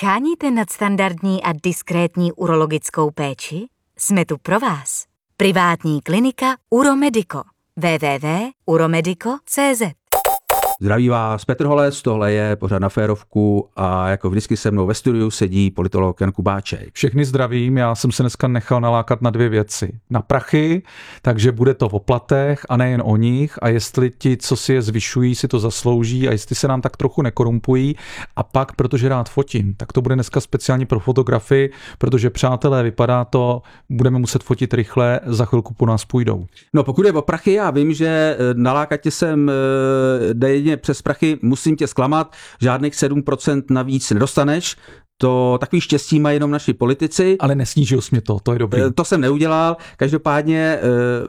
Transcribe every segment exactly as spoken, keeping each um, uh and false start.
Sháníte nadstandardní a diskrétní urologickou péči? Jsme tu pro vás. Privátní klinika Uromedico. w w w tečka uromedico tečka c z. Zdraví vás Petr Holec, tohle je pořád Na férovku a jako vždycky se mnou ve studiu sedí politolog Jan Kubáček. Všechny zdravím, já jsem se dneska nechal nalákat na dvě věci. Na prachy, takže bude to o platech a nejen o nich, a jestli ti, co si je zvyšují, si to zaslouží a jestli se nám tak trochu nekorumpují. A pak, protože rád fotím, tak to bude dneska speciálně pro fotografy, protože přátelé, vypadá to, budeme muset fotit rychle, za chvilku po nás půjdou. No pokud je o prachy, já vím, že nalákat tě sem jde přes prachy, musím tě zklamat, žádných sedm procent navíc nedostaneš. To takový štěstí mají jenom naši politici. Ale nesnížil jsi mě to, to je dobrý. To jsem neudělal. Každopádně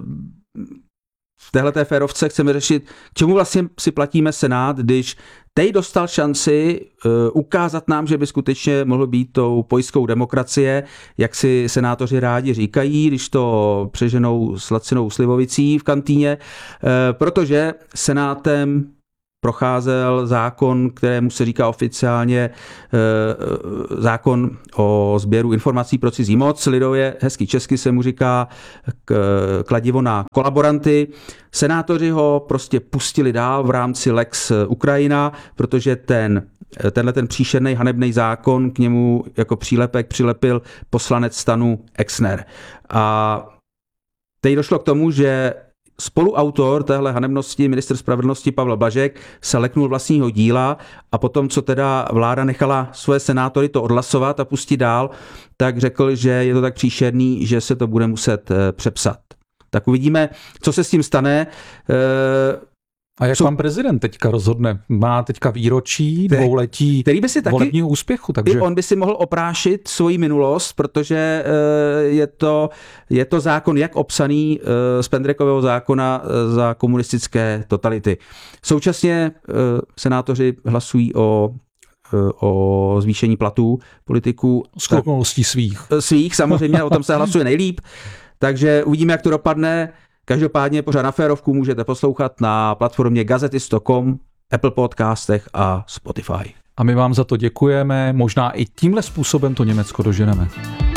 v téhleté férovce chceme řešit, k čemu vlastně si platíme Senát, když tej dostal šanci ukázat nám, že by skutečně mohl být tou pojistkou demokracie, jak si senátoři rádi říkají, když to přeženou s lacinou slivovicí v kantýně, protože Senátem procházel zákon, kterému se říká oficiálně zákon o sběru informací pro cizí moc. Lidově hezky česky se mu říká kladivo na kolaboranty. Senátoři ho prostě pustili dál v rámci Lex Ukrajina, protože ten tenhle ten příšerný hanebný zákon k němu jako přílepek přilepil poslanec STANu Exner. A teď došlo k tomu, že spoluautor téhle hanebnosti, ministr spravedlnosti Pavel Blažek, se leknul vlastního díla a potom, co teda vláda nechala svoje senátory to odhlasovat a pustit dál, tak řekl, že je to tak příšerný, že se to bude muset přepsat. Tak uvidíme, co se s tím stane. A jak pan prezident teďka rozhodne? Má teďka výročí dvouletí který by si taky, volebního úspěchu. Takže on by si mohl oprášit svoji minulost, protože je to, je to zákon jak opsaný z Pendrekového zákona za komunistické totality. Současně senátoři hlasují o o zvýšení platů politiků. S okolností svých. Svých, samozřejmě, o tom se hlasuje nejlíp. Takže uvidíme, jak to dopadne. Každopádně pořád Na férovku můžete poslouchat na platformě gazetist tečka com, Apple Podcastech a Spotify. A my vám za to děkujeme, možná i tímhle způsobem to Německo doženeme.